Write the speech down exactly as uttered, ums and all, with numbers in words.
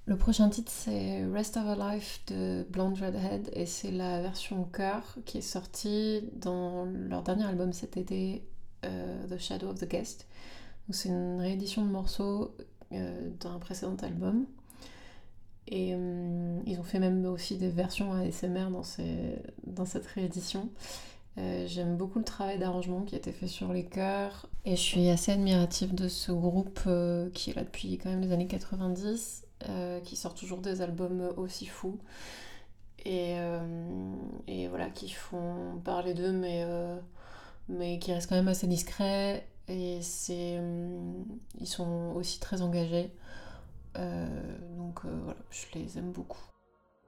Le prochain titre c'est Rest of Our Life de Blonde Redhead et c'est la version chœur qui est sortie dans leur dernier album cet été, euh, The Shadow of the Guest. Donc c'est une réédition de morceaux euh, d'un précédent album. Et euh, ils ont fait même aussi des versions A S M R dans, ces, dans cette réédition. Euh, j'aime beaucoup le travail d'arrangement qui a été fait sur les chœurs et je suis assez admirative de ce groupe euh, qui est là depuis quand même les années quatre-vingt-dix, euh, qui sort toujours des albums aussi fous et, euh, et voilà, qui font parler d'eux mais, euh, mais qui restent quand même assez discrets et c'est, euh, ils sont aussi très engagés. Euh, donc euh, voilà, je les aime beaucoup.